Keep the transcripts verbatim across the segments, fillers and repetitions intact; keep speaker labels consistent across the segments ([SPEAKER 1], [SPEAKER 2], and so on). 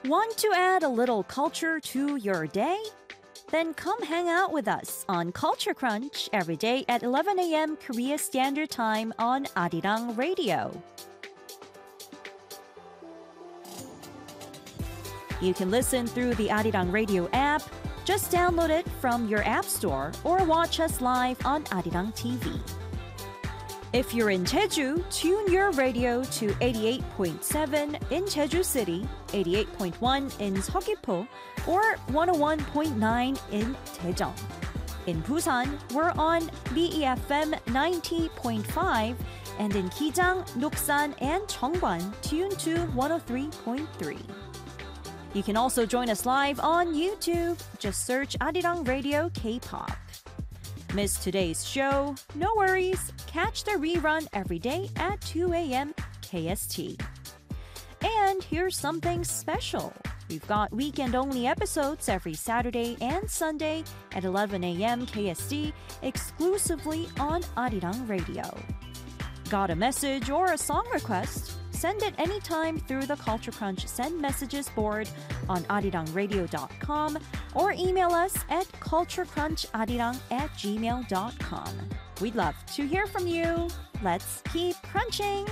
[SPEAKER 1] Want to add a little culture to your day? Then come hang out with us on Culture Crunch every day at eleven a.m. Korea Standard Time on Arirang Radio. You can listen through the Arirang Radio app. Just download it from your app store or watch us live on Arirang T V. If you're in Jeju, tune your radio to eighty-eight point seven in Jeju City, eighty-eight point one in Seogwipo, or one oh one point nine in Daejeon. In Busan, we're on B E F M ninety point five, and in Kijang, Noksan, and Cheongwan, tune to one oh three point three. You can also join us live on YouTube. Just search Arirang Radio K-pop. Miss today's show? No worries. Catch the rerun every day at two a.m. K S T. And here's something special. We've got weekend-only episodes every Saturday and Sunday at eleven a.m. K S T exclusively on Arirang Radio. Got a message or a song request? Send it anytime through the Culture Crunch Send Messages board on arirang radio dot com or email us at culturecruncharirang at gmail dot com. We'd love to hear from you. Let's keep crunching!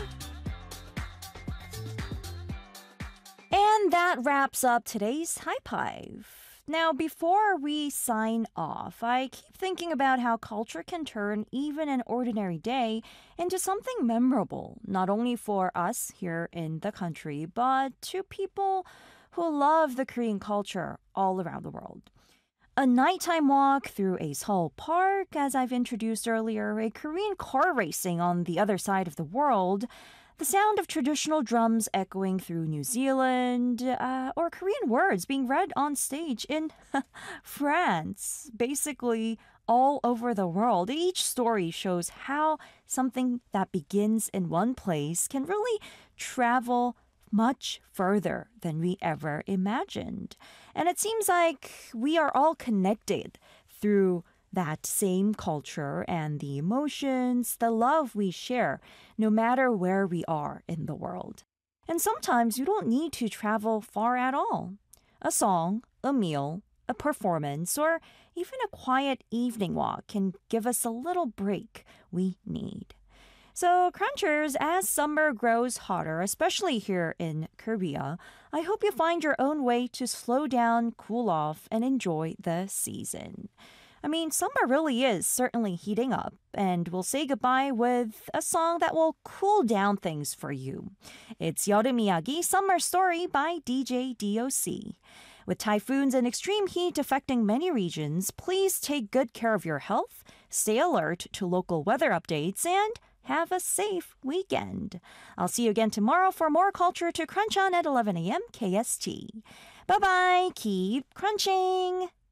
[SPEAKER 1] And that wraps up today's High Five. Now, before we sign off, I keep thinking about how culture can turn even an ordinary day into something memorable, not only for us here in the country, but to people who love the Korean culture all around the world. A nighttime walk through a Seoul park, as I've introduced earlier, a Korean car racing on the other side of the world, the sound of traditional drums echoing through New Zealand, uh, or Korean words being read on stage in France. Basically, all over the world. Each story shows how something that begins in one place can really travel much further than we ever imagined. And it seems like we are all connected through that same culture and the emotions, the love we share, no matter where we are in the world. And sometimes you don't need to travel far at all. A song, a meal, a performance, or even a quiet evening walk can give us a little break we need. So, Crunchers, as summer grows hotter, especially here in Korea, I hope you find your own way to slow down, cool off, and enjoy the season. I mean, summer really is certainly heating up, and we'll say goodbye with a song that will cool down things for you. It's 여름 이야기 Summer Story by D J D O C. With typhoons and extreme heat affecting many regions, please take good care of your health, stay alert to local weather updates, and have a safe weekend. I'll see you again tomorrow for more culture to crunch on at eleven a.m. K S T. Bye-bye. Keep crunching.